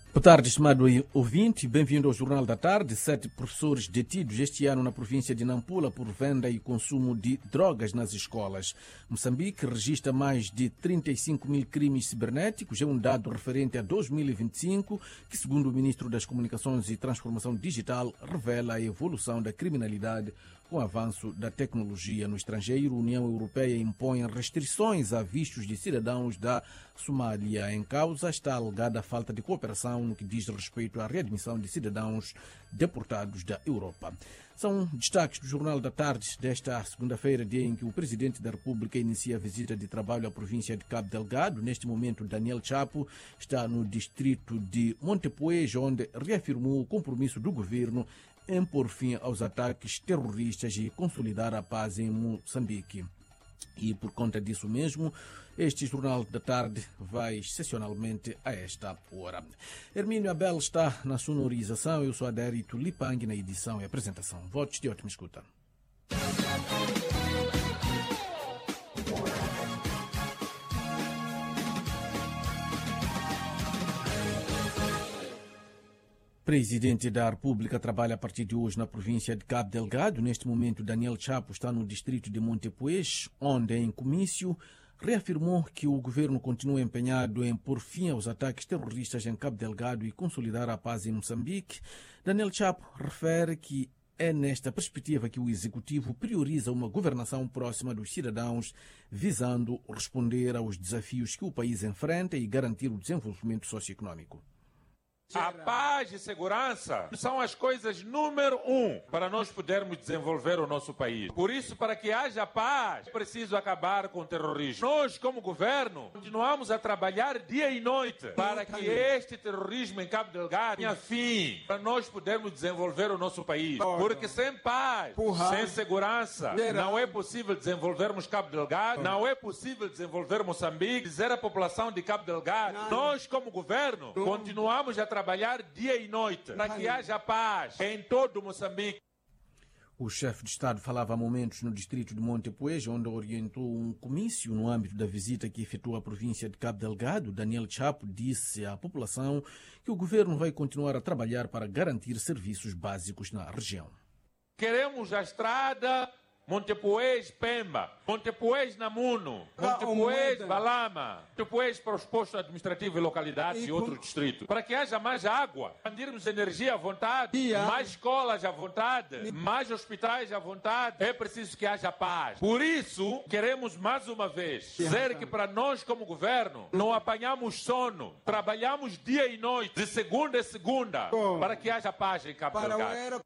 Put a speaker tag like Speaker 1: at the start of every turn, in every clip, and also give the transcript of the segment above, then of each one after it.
Speaker 1: Boa tarde, estimado ouvinte. Bem-vindo ao Jornal da Tarde. 7 professores detidos este ano na província de Nampula por venda e consumo de drogas nas escolas. Moçambique registra mais de 35 mil crimes cibernéticos. É um dado referente a 2025 que, segundo o Ministro das Comunicações e Transformação Digital, revela a evolução da criminalidade com o avanço da tecnologia no estrangeiro. A União Europeia impõe restrições a vistos de cidadãos da Somália. Em causa está a alegada falta de cooperação no que diz respeito à readmissão de cidadãos deportados da Europa. São destaques do Jornal da Tarde desta segunda-feira, dia em que o Presidente da República inicia a visita de trabalho à província de Cabo Delgado. Neste momento, Daniel Chapo está no distrito de Montepuez, onde reafirmou o compromisso do governo em pôr fim aos ataques terroristas e consolidar a paz em Moçambique. E por conta disso mesmo, este Jornal da Tarde vai excepcionalmente a esta hora. Hermínio Abel está na sonorização, eu sou Adérito Lipang na edição e apresentação. Votos de ótima escuta. O Presidente da República trabalha a partir de hoje na província de Cabo Delgado. Neste momento, Daniel Chapo está no distrito de Montepuez, onde, em comício, reafirmou que o governo continua empenhado em pôr fim aos ataques terroristas em Cabo Delgado e consolidar a paz em Moçambique. Daniel Chapo refere que é nesta perspectiva que o Executivo prioriza uma governação próxima dos cidadãos, visando responder aos desafios que o país enfrenta e garantir o desenvolvimento socioeconômico.
Speaker 2: A paz e segurança são as coisas número 1 para nós podermos desenvolver o nosso país. Por isso, para que haja paz, é preciso acabar com o terrorismo. Nós, como governo, continuamos a trabalhar dia e noite para que este terrorismo em Cabo Delgado tenha fim, para nós podermos desenvolver o nosso país. Porque sem paz, sem segurança, não é possível desenvolvermos Cabo Delgado, não é possível desenvolver Moçambique, dizer à população de Cabo Delgado, nós, como governo, continuamos a trabalhar dia e noite para que haja paz em todo Moçambique.
Speaker 1: O chefe de Estado falava há momentos no distrito de Montepuez, onde orientou um comício no âmbito da visita que efetuou à província de Cabo Delgado. Daniel Chapo disse à população que o governo vai continuar a trabalhar para garantir serviços básicos na região.
Speaker 2: Queremos a estrada Montepuez-Pemba, Montepuez-Namuno, Montepuez-Balama, Montepuez para os postos administrativos e localidades e outros distritos. Para que haja mais água, expandirmos energia à vontade, mais escolas à vontade, mais hospitais à vontade, é preciso que haja paz. Por isso, queremos mais uma vez dizer que para nós como governo, não apanhamos sono, trabalhamos dia e noite, de segunda a segunda, para que haja paz em Cabo Delgado.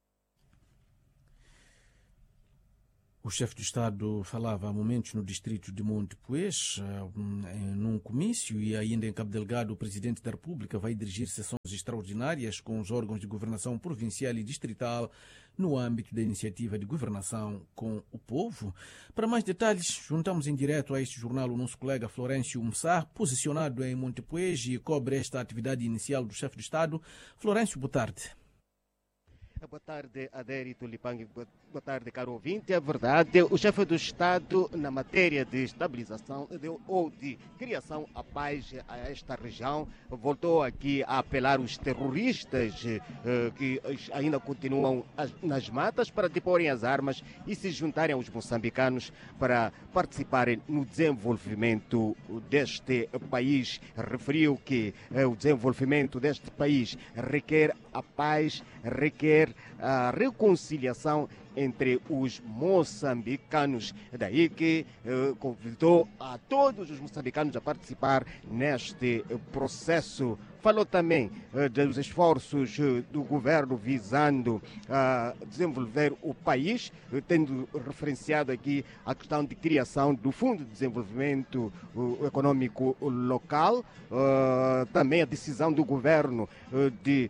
Speaker 1: O chefe de Estado falava há momentos no distrito de Montepuez, num comício, e ainda em Cabo Delgado o Presidente da República vai dirigir sessões extraordinárias com os órgãos de governação provincial e distrital no âmbito da iniciativa de governação com o povo. Para mais detalhes, juntamos em direto a este jornal o nosso colega Florencio Mussar, posicionado em Montepuez e cobre esta atividade inicial do chefe de Estado. Florencio, boa tarde.
Speaker 3: Boa tarde, Adérito Lipang. Boa tarde, caro ouvinte. É verdade, o chefe do Estado, na matéria de estabilização ou de criação à paz a esta região, voltou aqui a apelar os terroristas que ainda continuam nas matas para deporem as armas e se juntarem aos moçambicanos para participarem no desenvolvimento deste país. Referiu que o desenvolvimento deste país requer a paz, requer a reconciliação entre os moçambicanos. Daí que convidou a todos os moçambicanos a participar neste processo. Falou também dos esforços do governo visando desenvolver o país, tendo referenciado aqui a questão de criação do Fundo de Desenvolvimento Econômico Local, também a decisão do governo de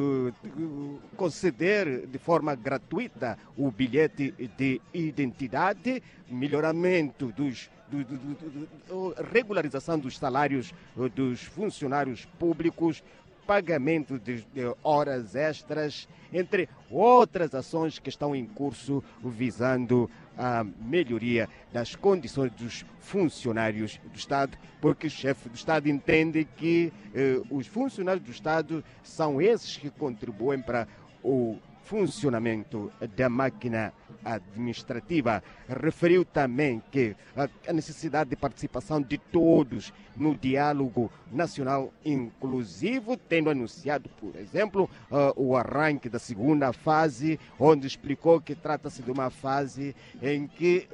Speaker 3: conceder de forma gratuita o bilhete de identidade, melhoramento regularização dos salários dos funcionários públicos, pagamento de horas extras, entre outras ações que estão em curso visando a melhoria das condições dos funcionários do Estado, porque o chefe do Estado entende que os funcionários do Estado são esses que contribuem para o funcionamento da máquina administrativa. Referiu também que a necessidade de participação de todos no diálogo nacional inclusivo, tendo anunciado, por exemplo, o arranque da segunda fase, onde explicou que trata-se de uma fase em que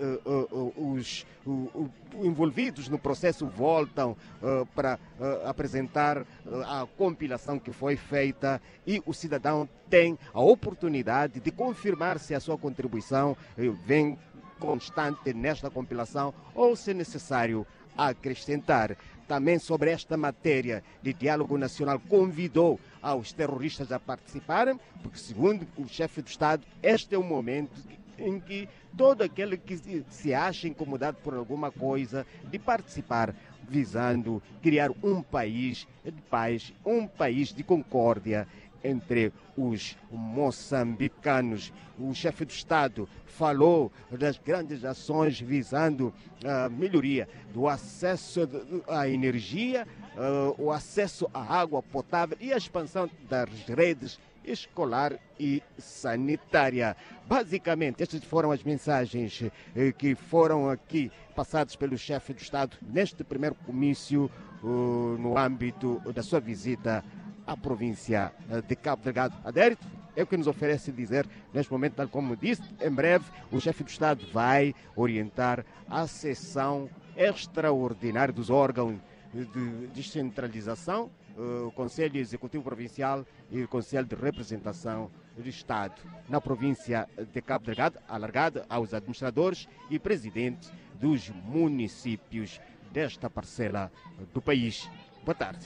Speaker 3: os envolvidos no processo voltam para apresentar a compilação que foi feita e o cidadão tem a oportunidade de confirmar se a sua contribuição vem constante nesta compilação ou, se necessário, acrescentar. Também sobre esta matéria de diálogo nacional, convidou aos terroristas a participarem, porque, segundo o chefe do Estado, este é o momento em que todo aquele que se acha incomodado por alguma coisa de participar, visando criar um país de paz, um país de concórdia entre os moçambicanos. O chefe do Estado falou das grandes ações visando a melhoria do acesso à energia, o acesso à água potável e a expansão das redes escolar e sanitária. Basicamente, estas foram as mensagens que foram aqui passadas pelo chefe do Estado neste primeiro comício no âmbito da sua visita à província de Cabo Delgado. Adérito, é o que nos oferece dizer neste momento, tal como disse. Em breve, o chefe do Estado vai orientar a sessão extraordinária dos órgãos de descentralização, o Conselho Executivo Provincial e o Conselho de Representação do Estado na província de Cabo Delgado, alargada aos administradores e presidentes dos municípios desta parcela do país. Boa tarde.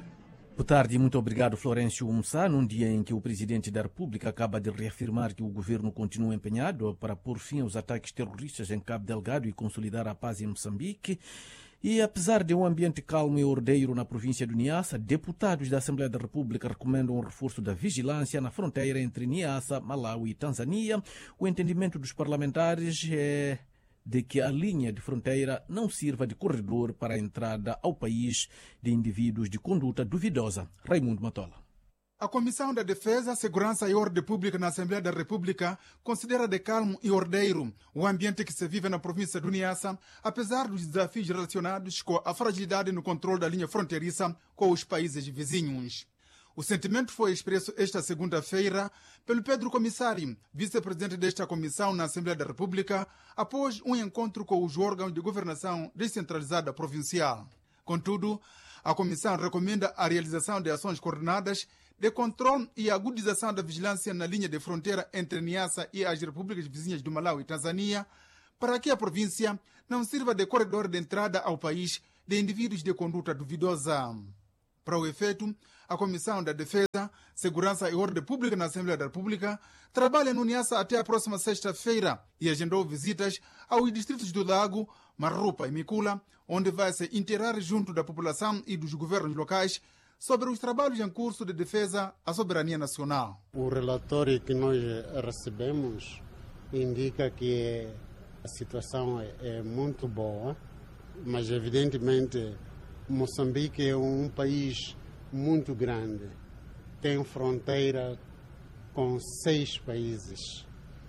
Speaker 1: Boa tarde e muito obrigado, Florencio Umsá. Num dia em que o Presidente da República acaba de reafirmar que o governo continua empenhado para pôr fim aos ataques terroristas em Cabo Delgado e consolidar a paz em Moçambique. E apesar de um ambiente calmo e ordeiro na província de Niassa, deputados da Assembleia da República recomendam um reforço da vigilância na fronteira entre Niassa, Malawi e Tanzânia. O entendimento dos parlamentares é de que a linha de fronteira não sirva de corredor para a entrada ao país de indivíduos de conduta duvidosa. Raimundo Matola.
Speaker 4: A Comissão da Defesa, Segurança e Ordem Pública na Assembleia da República considera de calmo e ordeiro o ambiente que se vive na província do Niassa, apesar dos desafios relacionados com a fragilidade no controle da linha fronteiriça com os países vizinhos. O sentimento foi expresso esta segunda-feira pelo Pedro Comissário, vice-presidente desta comissão na Assembleia da República, após um encontro com os órgãos de governação descentralizada provincial. Contudo, a comissão recomenda a realização de ações coordenadas de controle e agudização da vigilância na linha de fronteira entre Niassa e as repúblicas vizinhas do Malawi e Tanzânia, para que a província não sirva de corredor de entrada ao país de indivíduos de conduta duvidosa. Para o efeito, a Comissão da Defesa, Segurança e Ordem Pública na Assembleia da República trabalha no Niassa até a próxima sexta-feira e agendou visitas aos distritos do Lago, Marrupa e Micula, onde vai se inteirar junto da população e dos governos locais sobre os trabalhos em curso de defesa à soberania nacional.
Speaker 5: O relatório que nós recebemos indica que a situação é muito boa, mas evidentemente Moçambique é um país muito grande, tem fronteira com 6 países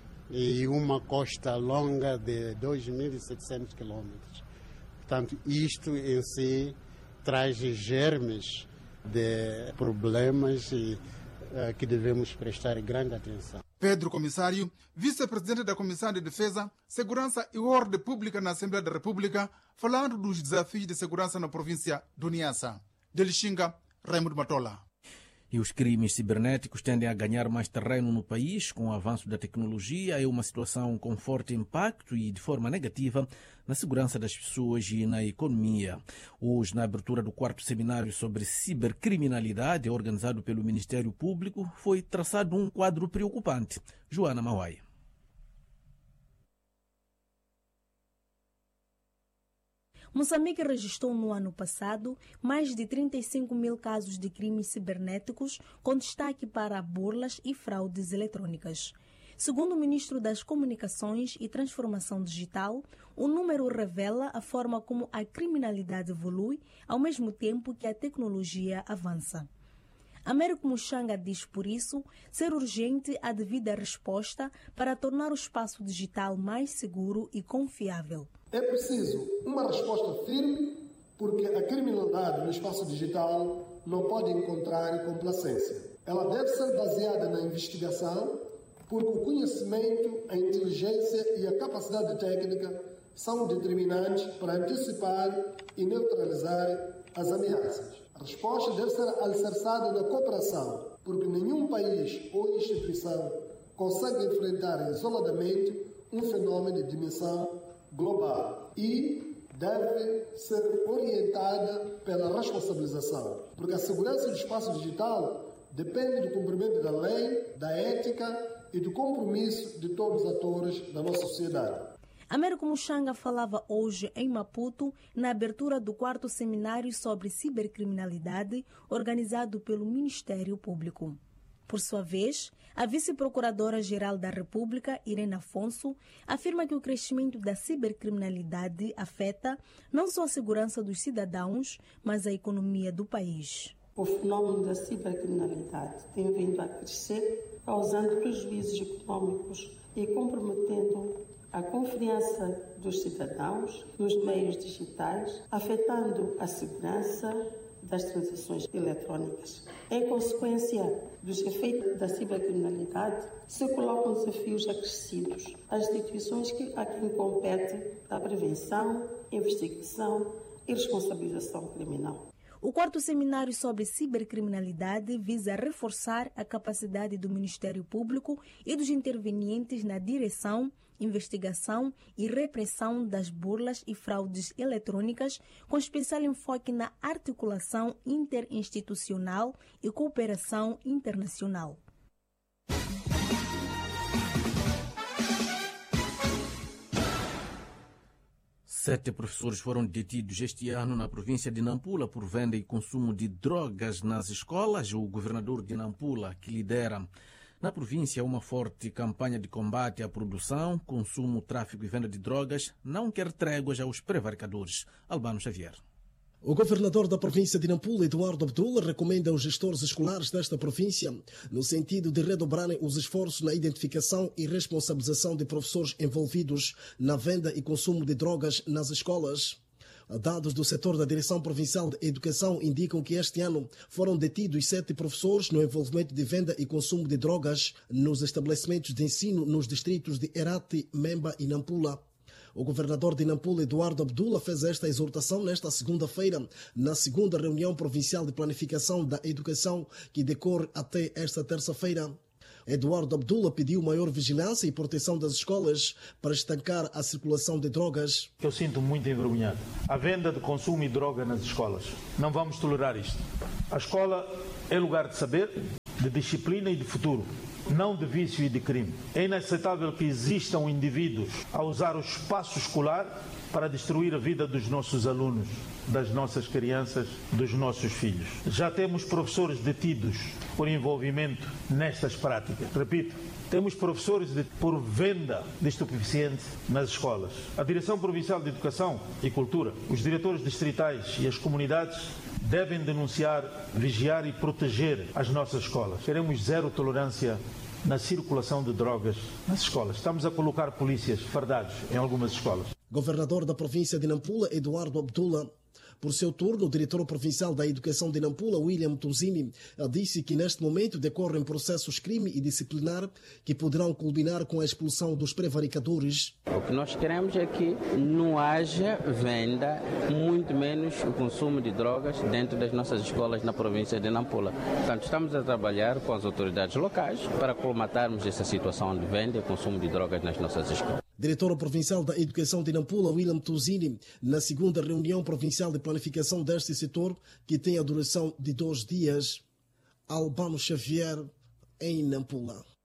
Speaker 5: e uma costa longa de 2.700 quilômetros. Portanto, isto em si traz germes de problemas que devemos prestar grande atenção.
Speaker 4: Pedro Comissário, vice-presidente da Comissão de Defesa, Segurança e Ordem Pública na Assembleia da República, falando dos desafios de segurança na província do Niassa. De Lixinga, Raimundo Matola.
Speaker 1: E os crimes cibernéticos tendem a ganhar mais terreno no país com o avanço da tecnologia. É uma situação com forte impacto e de forma negativa na segurança das pessoas e na economia. Hoje, na abertura do 4º seminário sobre cibercriminalidade, organizado pelo Ministério Público, foi traçado um quadro preocupante. Joana Mauai.
Speaker 6: Moçambique registrou no ano passado mais de 35 mil casos de crimes cibernéticos, com destaque para burlas e fraudes eletrônicas. Segundo o ministro das Comunicações e Transformação Digital, o número revela a forma como a criminalidade evolui, ao mesmo tempo que a tecnologia avança. Américo Muchanga diz, por isso, ser urgente a devida resposta para tornar o espaço digital mais seguro e confiável.
Speaker 7: É preciso uma resposta firme, porque a criminalidade no espaço digital não pode encontrar complacência. Ela deve ser baseada na investigação, porque o conhecimento, a inteligência e a capacidade técnica são determinantes para antecipar e neutralizar as ameaças. A resposta deve ser alicerçada na cooperação, porque nenhum país ou instituição consegue enfrentar isoladamente um fenômeno de dimensão global e deve ser orientada pela responsabilização, porque a segurança do espaço digital depende do cumprimento da lei, da ética e do compromisso de todos os atores da nossa sociedade.
Speaker 6: Américo Muchanga falava hoje em Maputo na abertura do 4º seminário sobre cibercriminalidade organizado pelo Ministério Público. Por sua vez, a vice-procuradora-geral da República, Irene Afonso, afirma que o crescimento da cibercriminalidade afeta não só a segurança dos cidadãos, mas a economia do país.
Speaker 8: O fenômeno da cibercriminalidade tem vindo a crescer, causando prejuízos econômicos e comprometendo a confiança dos cidadãos nos meios digitais, afetando a segurança das transações eletrónicas. Em consequência dos efeitos da cibercriminalidade, se colocam desafios acrescidos às instituições a quem compete a prevenção, investigação e responsabilização criminal.
Speaker 6: O 4º seminário sobre cibercriminalidade visa reforçar a capacidade do Ministério Público e dos intervenientes na direção, investigação e repressão das burlas e fraudes eletrônicas, com especial enfoque na articulação interinstitucional e cooperação internacional.
Speaker 1: Sete professores foram detidos este ano na província de Nampula por venda e consumo de drogas nas escolas. O governador de Nampula, que lidera na província uma forte campanha de combate à produção, consumo, tráfico e venda de drogas, não quer tréguas aos prevaricadores. Albano Xavier.
Speaker 9: O governador da província de Nampula, Eduardo Abdullah, recomenda aos gestores escolares desta província no sentido de redobrarem os esforços na identificação e responsabilização de professores envolvidos na venda e consumo de drogas nas escolas. Dados do setor da Direção Provincial de Educação indicam que este ano foram detidos 7 professores no envolvimento de venda e consumo de drogas nos estabelecimentos de ensino nos distritos de Herati, Memba e Nampula. O governador de Nampula, Eduardo Abdullah, fez esta exortação nesta segunda-feira, na 2ª reunião provincial de planificação da educação, que decorre até esta terça-feira. Eduardo Abdullah pediu maior vigilância e proteção das escolas para estancar a circulação de drogas.
Speaker 10: Eu sinto muito envergonhado. A venda de consumo e droga nas escolas. Não vamos tolerar isto. A escola é lugar de saber, de disciplina e de futuro, não de vício e de crime. É inaceitável que existam indivíduos a usar o espaço escolar para destruir a vida dos nossos alunos, das nossas crianças, dos nossos filhos. Já temos professores detidos por envolvimento nestas práticas. Repito, temos professores por venda de estupefacientes nas escolas. A Direção Provincial de Educação e Cultura, os diretores distritais e as comunidades devem denunciar, vigiar e proteger as nossas escolas. Queremos zero tolerância na circulação de drogas nas escolas. Estamos a colocar polícias fardados em algumas escolas.
Speaker 9: Governador da província de Nampula, Eduardo Abdullah. Por seu turno, o diretor provincial da Educação de Nampula, William Tuzini, disse que neste momento decorrem processos crime e disciplinar que poderão culminar com a expulsão dos prevaricadores.
Speaker 11: O que nós queremos é que não haja venda, muito menos o consumo de drogas dentro das nossas escolas na província de Nampula. Portanto, estamos a trabalhar com as autoridades locais para colmatarmos essa situação de venda e consumo de drogas nas nossas escolas.
Speaker 9: Diretor provincial da Educação de Nampula, William Tuzini, na 2ª reunião provincial de planificação deste setor, que tem a duração de 2 dias. Albano Xavier, em Nampula.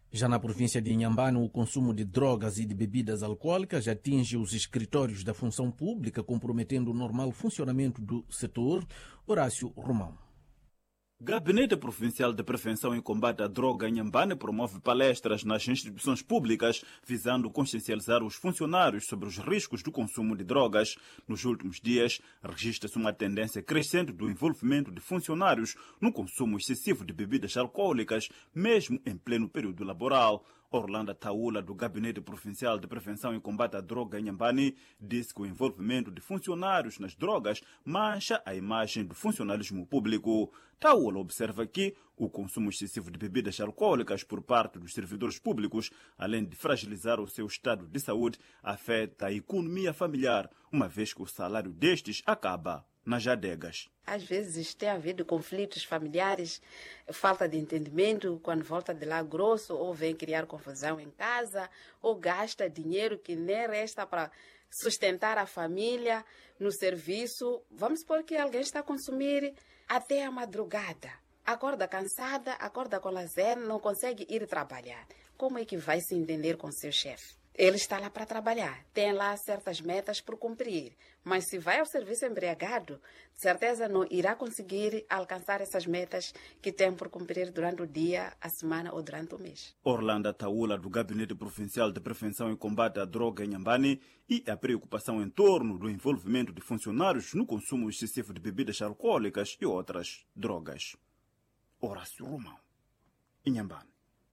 Speaker 1: Já na província de Inhambane, o consumo de drogas e de bebidas alcoólicas atinge os escritórios da função pública, comprometendo o normal funcionamento do setor. Horácio Romão.
Speaker 12: Gabinete Provincial de Prevenção e Combate à Droga em Inhambane promove palestras nas instituições públicas visando consciencializar os funcionários sobre os riscos do consumo de drogas. Nos últimos dias, registra-se uma tendência crescente do envolvimento de funcionários no consumo excessivo de bebidas alcoólicas, mesmo em pleno período laboral. Orlando Taula, do Gabinete Provincial de Prevenção e Combate à Droga em Inhambane, disse que o envolvimento de funcionários nas drogas mancha a imagem do funcionalismo público. Taula observa que o consumo excessivo de bebidas alcoólicas por parte dos servidores públicos, além de fragilizar o seu estado de saúde, afeta a economia familiar, uma vez que o salário destes acaba nas adegas.
Speaker 13: Às vezes tem havido conflitos familiares, falta de entendimento, quando volta de lá grosso, ou vem criar confusão em casa, ou gasta dinheiro que nem resta para sustentar a família no serviço. Vamos supor que alguém está a consumir até a madrugada. Acorda cansada, acorda com lazer, não consegue ir trabalhar. Como é que vai se entender com seu chefe? Ele está lá para trabalhar, tem lá certas metas por cumprir, mas se vai ao serviço embriagado, de certeza não irá conseguir alcançar essas metas que tem por cumprir durante o dia, a semana ou durante o mês.
Speaker 12: Orlando Taula, do Gabinete Provincial de Prevenção e Combate à Droga em Inhambane, e a preocupação em torno do envolvimento de funcionários no consumo excessivo de bebidas alcoólicas e outras drogas. Horácio Romão, Inhambane.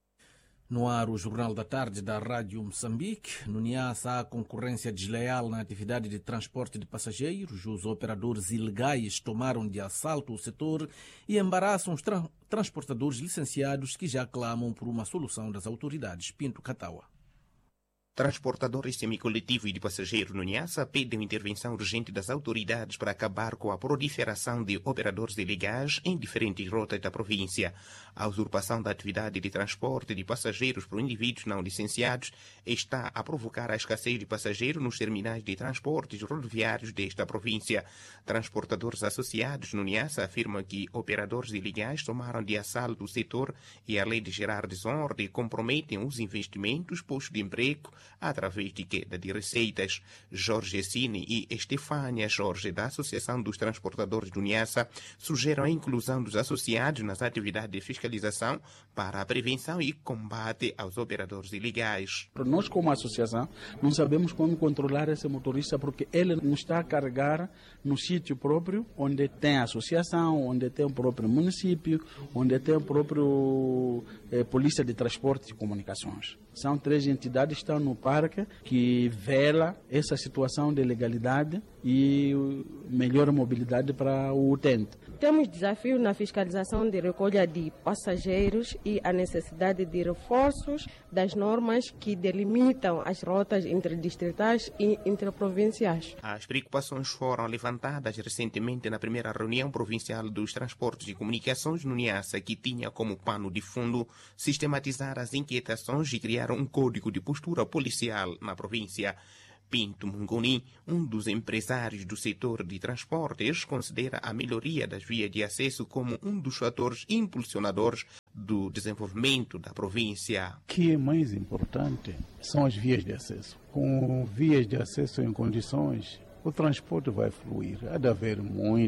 Speaker 1: No ar, o Jornal da Tarde da Rádio Moçambique. No Niassa, há concorrência desleal na atividade de transporte de passageiros. Os operadores ilegais tomaram de assalto o setor e embaraçam os transportadores licenciados que já clamam por uma solução das autoridades. Pinto Cataua.
Speaker 14: Transportadores semicoletivo e de passageiros no Niassa pedem intervenção urgente das autoridades para acabar com a proliferação de operadores ilegais em diferentes rotas da província. A usurpação da atividade de transporte de passageiros por indivíduos não licenciados está a provocar a escassez de passageiros nos terminais de transportes rodoviários desta província. Transportadores associados no Niassa afirmam que operadores ilegais tomaram de assalto o setor e, além de gerar desordem, comprometem os investimentos, postos de emprego, através de queda de receitas. Jorge Cine e Estefânia Jorge, da Associação dos Transportadores do Niassa, sugerem a inclusão dos associados nas atividades de fiscalização para a prevenção e combate aos operadores ilegais.
Speaker 15: Nós, como associação, não sabemos como controlar esse motorista porque ele não está a carregar no sítio próprio, onde tem a associação, onde tem o próprio município, onde tem o próprio Polícia de Transporte e Comunicações. São 3 entidades que estão no parque que vela essa situação de legalidade e melhor mobilidade para o utente.
Speaker 16: Temos desafio na fiscalização de recolha de passageiros e a necessidade de reforços das normas que delimitam as rotas interdistritais e interprovinciais.
Speaker 14: As preocupações foram levantadas recentemente na primeira reunião provincial dos transportes e comunicações no Niassa, que tinha como pano de fundo sistematizar as inquietações e criar um código de postura policial na província. Pinto Mungoni, um dos empresários do setor de transportes, considera a melhoria das vias de acesso como um dos fatores impulsionadores do desenvolvimento da província.
Speaker 17: O que é mais importante são as vias de acesso. Com vias de acesso em condições, o transporte vai fluir. Há de haver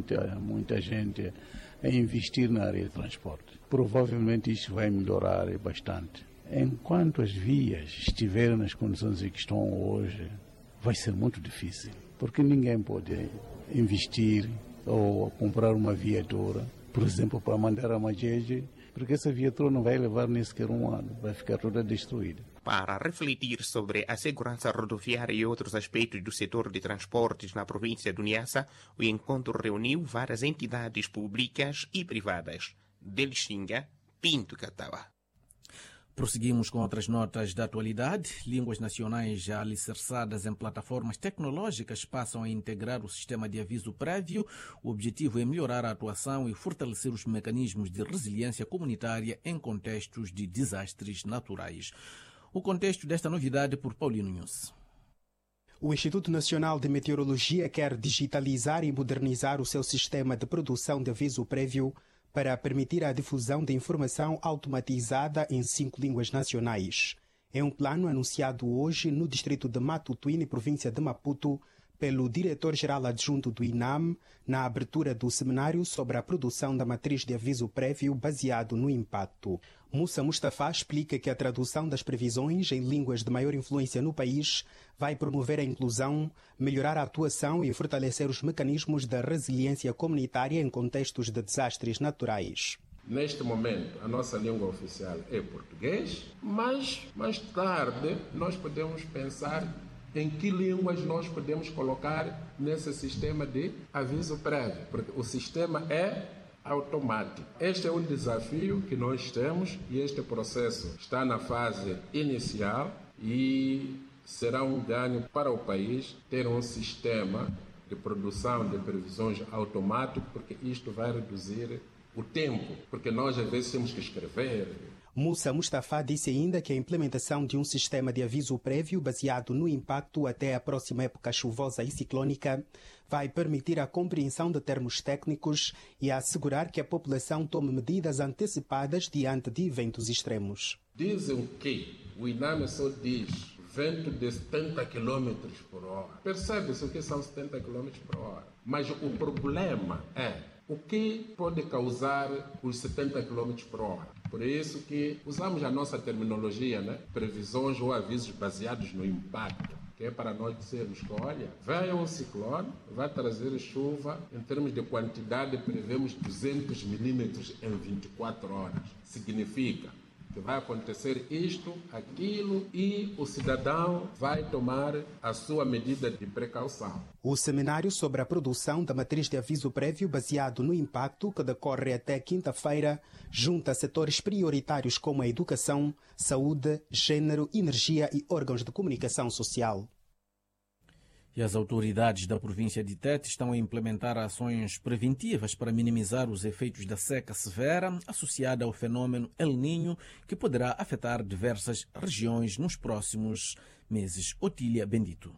Speaker 17: muita gente a investir na área de transporte. Provavelmente isso vai melhorar bastante. Enquanto as vias estiverem nas condições em que estão hoje, vai ser muito difícil, porque ninguém pode investir ou comprar uma viatura, por exemplo, para mandar a Majeje, porque essa viatura não vai levar nem sequer um ano, vai ficar toda destruída.
Speaker 14: Para refletir sobre a segurança rodoviária e outros aspectos do setor de transportes na província do Niassa, o encontro reuniu várias entidades públicas e privadas. Delixinga, Pinto Cataua.
Speaker 1: Prosseguimos com outras notas da atualidade. Línguas nacionais já alicerçadas em plataformas tecnológicas passam a integrar o sistema de aviso prévio. O objetivo é melhorar a atuação e fortalecer os mecanismos de resiliência comunitária em contextos de desastres naturais. O contexto desta novidade por Paulino Nunes.
Speaker 18: O Instituto Nacional de Meteorologia quer digitalizar e modernizar o seu sistema de produção de aviso prévio para permitir a difusão de informação automatizada em 5 línguas nacionais. É um plano anunciado hoje no distrito de Matutuine, província de Maputo, pelo diretor-geral adjunto do INAM, na abertura do seminário sobre a produção da matriz de aviso prévio baseado no impacto. Moussa Mustafa explica que a tradução das previsões em línguas de maior influência no país vai promover a inclusão, melhorar a atuação e fortalecer os mecanismos da resiliência comunitária em contextos de desastres naturais.
Speaker 19: Neste momento, a nossa língua oficial é português, mas mais tarde nós podemos pensar em que línguas nós podemos colocar nesse sistema de aviso prévio, porque o sistema é automático. Este é um desafio que nós temos e este processo está na fase inicial e será um ganho para o país ter um sistema de produção de previsões automático, porque isto vai reduzir o tempo, porque nós às vezes temos que escrever.
Speaker 18: Moussa Mustafa disse ainda que a implementação de um sistema de aviso prévio baseado no impacto até a próxima época chuvosa e ciclónica vai permitir a compreensão de termos técnicos e assegurar que a população tome medidas antecipadas diante de eventos extremos.
Speaker 19: Dizem que o INAM só diz vento de 70 km por hora. Percebe-se o que são 70 km por hora. Mas o problema é o que pode causar os 70 km por hora. Por isso que usamos a nossa terminologia, né? Previsões ou avisos baseados no impacto, que é para nós dizermos que, olha, vai um ciclone, vai trazer chuva, em termos de quantidade prevemos 200 milímetros em 24 horas. Significa que vai acontecer isto, aquilo, e o cidadão vai tomar a sua medida de precaução.
Speaker 18: O seminário sobre a produção da matriz de aviso prévio baseado no impacto, que decorre até quinta-feira, junta setores prioritários como a educação, saúde, gênero, energia e órgãos de comunicação social.
Speaker 1: E as autoridades da província de Tete estão a implementar ações preventivas para minimizar os efeitos da seca severa associada ao fenômeno El Niño, que poderá afetar diversas regiões nos próximos meses. Otília Bendito.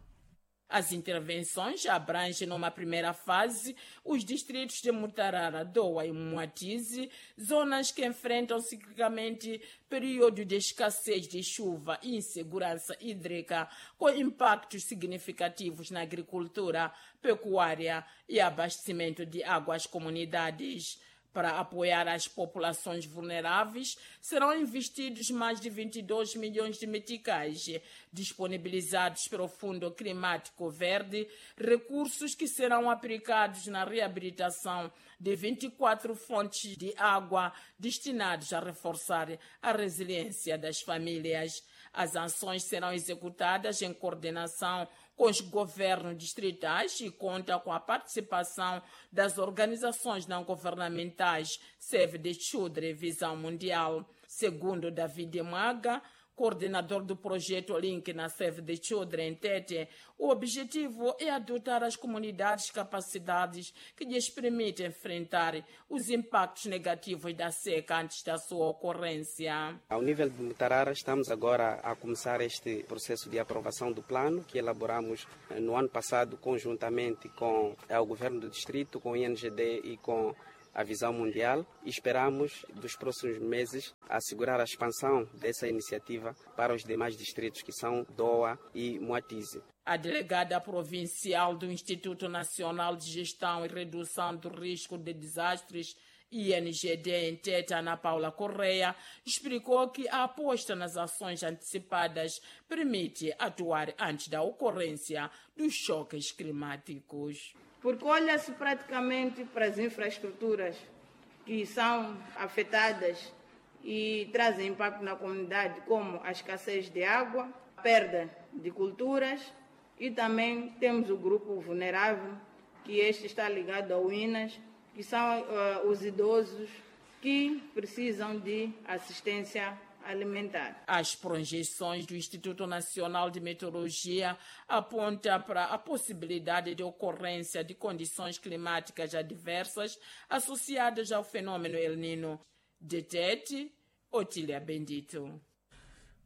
Speaker 20: As intervenções abrangem, numa primeira fase, os distritos de Mutarara, Doa e Moatize, zonas que enfrentam ciclicamente período de escassez de chuva e insegurança hídrica, com impactos significativos na agricultura, pecuária e abastecimento de água às comunidades. Para apoiar as populações vulneráveis, serão investidos mais de 22 milhões de meticais, disponibilizados pelo Fundo Climático Verde, recursos que serão aplicados na reabilitação de 24 fontes de água destinados a reforçar a resiliência das famílias. As ações serão executadas em coordenação com os governos distritais e conta com a participação das organizações não governamentais Save the Children Visão Mundial. Segundo David Maga, coordenador do projeto Link na Save the Children Tete, o objetivo é adotar as comunidades capacidades que lhes permitem enfrentar os impactos negativos da seca antes da sua ocorrência.
Speaker 21: Ao nível de Mutarara, estamos agora a começar este processo de aprovação do plano que elaboramos no ano passado conjuntamente com o governo do distrito, com o INGD e com a Visão Mundial, e esperamos, dos próximos meses, assegurar a expansão dessa iniciativa para os demais distritos, que são Doa e Moatize.
Speaker 20: A delegada provincial do Instituto Nacional de Gestão e Redução do Risco de Desastres, INGD, em Tete, Ana Paula Correia, explicou que a aposta nas ações antecipadas permite atuar antes da ocorrência dos choques climáticos.
Speaker 22: Porque olha-se praticamente para as infraestruturas que são afetadas e trazem impacto na comunidade, como a escassez de água, a perda de culturas, e também temos o grupo vulnerável, que este está ligado ao INAS, que são os idosos que precisam de assistência alimentar.
Speaker 20: As projeções do Instituto Nacional de Meteorologia apontam para a possibilidade de ocorrência de condições climáticas adversas associadas ao fenômeno El Niño. De Tete, Otília Bendito.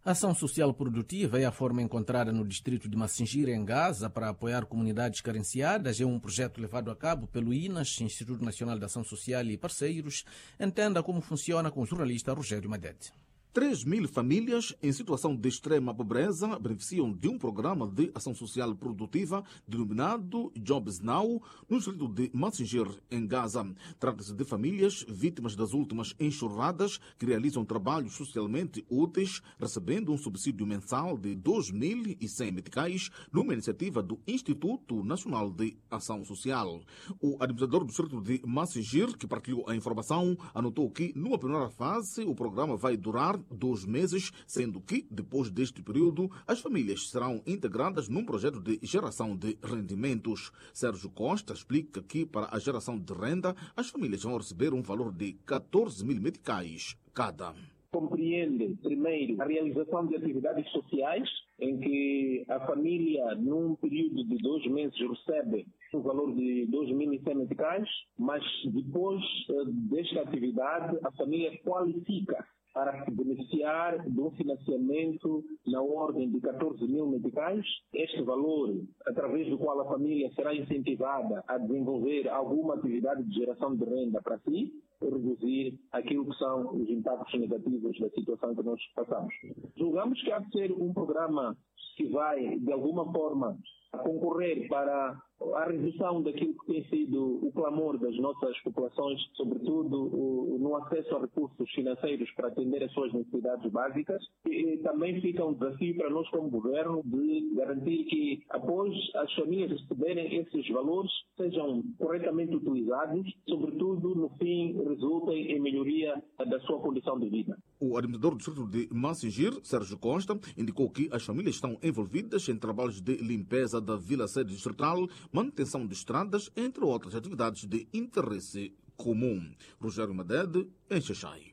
Speaker 1: A ação social produtiva é a forma encontrada no distrito de Massinjira, em Gaza, para apoiar comunidades carenciadas. É um projeto levado a cabo pelo INAS, Instituto Nacional de Ação Social, e parceiros. Entenda como funciona com o jornalista Rogério Madete.
Speaker 2: 3.000 famílias em situação de extrema pobreza beneficiam de um programa de ação social produtiva denominado Jobs Now, no distrito de Massinjira, em Gaza. Trata-se de famílias vítimas das últimas enxurradas que realizam trabalhos socialmente úteis, recebendo um subsídio mensal de 2.100 meticais numa iniciativa do Instituto Nacional de Ação Social. O administrador do distrito de Massinjira, que partilhou a informação, anotou que, numa primeira fase, o programa vai durar 2 meses, sendo que, depois deste período, as famílias serão integradas num projeto de geração de rendimentos. Sérgio Costa explica que, para a geração de renda, as famílias vão receber um valor de 14.000 meticais cada.
Speaker 3: Compreende, primeiro, a realização de atividades sociais, em que a família, num período de 2 meses, recebe um valor de 2.100 meticais, mas depois desta atividade, a família qualifica para beneficiar de um financiamento na ordem de 14.000 meticais. Este valor, através do qual a família será incentivada a desenvolver alguma atividade de geração de renda para si, reduzir aquilo que são os impactos negativos da situação que nós passamos. Julgamos que há de ser um programa que vai, de alguma forma, concorrer para a redução daquilo que tem sido o clamor das nossas populações, sobretudo no acesso a recursos financeiros para atender as suas necessidades básicas. E também fica um desafio para nós como governo de garantir que, após as famílias receberem esses valores, sejam corretamente utilizados, sobretudo, no fim, resultem em melhoria da sua condição de vida.
Speaker 2: O administrador do distrito de Massinjira, Sérgio Costa, indicou que as famílias estão envolvidas em trabalhos de limpeza da vila-sede distrital, manutenção de estradas, entre outras atividades de interesse comum. Rogério Madede, em Xaxai.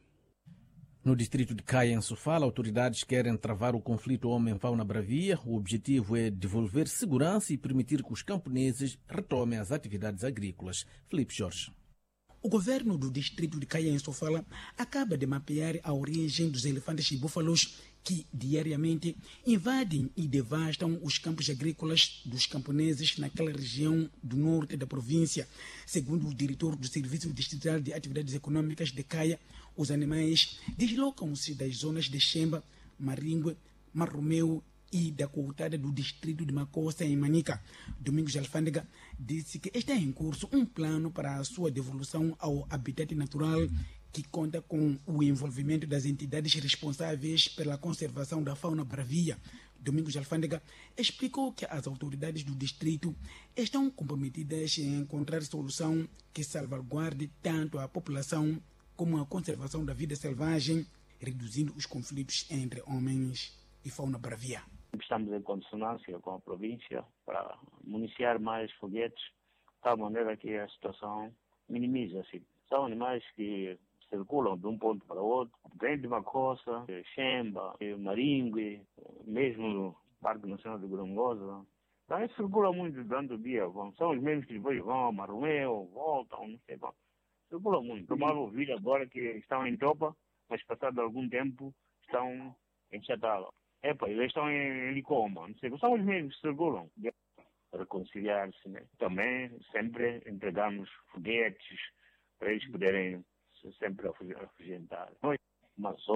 Speaker 1: No distrito de Caia, em Sofala, autoridades querem travar o conflito homem-fauna bravia. O objetivo é devolver segurança e permitir que os camponeses retomem as atividades agrícolas. Filipe Jorge.
Speaker 23: O governo do distrito de Caia, em Sofala, acaba de mapear a origem dos elefantes e búfalos que diariamente invadem e devastam os campos agrícolas dos camponeses naquela região do norte da província. Segundo o diretor do Serviço Distrital de Atividades Econômicas de Caia, os animais deslocam-se das zonas de Xemba, Maringue, Marromeu e da Coutada do distrito de Macossa, em Manica. Domingos Alfândega disse que está em curso um plano para a sua devolução ao habitat natural, que conta com o envolvimento das entidades responsáveis pela conservação da fauna bravia. Domingos Alfândega explicou que as autoridades do distrito estão comprometidas em encontrar solução que salvaguarde tanto a população como a conservação da vida selvagem, reduzindo os conflitos entre homens e fauna bravia.
Speaker 24: Estamos em consonância com a província para municiar mais foguetes, de tal maneira que a situação minimiza-se. São animais que circulam de um ponto para outro, vem de Macossa, Xemba, Maringue, mesmo no Parque Nacional de Gorongosa. Então, circula muito durante o dia. São os mesmos que depois vão a Marromeu, voltam, não sei. Circula muito. Tomava ouvir agora que estão em Topa, mas passado algum tempo estão em Chatala. Eles estão em Licoma, não sei. São os mesmos que circulam. Reconciliar-se, né? Também sempre entregamos foguetes para eles poderem sempre afugentar. Mas